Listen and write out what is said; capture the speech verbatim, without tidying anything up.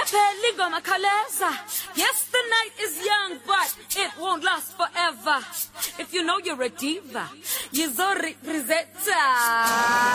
Peligoma Kaleza. Yes, the night is young, but it won't last forever. If you know you're a diva, Yizori Rizetta.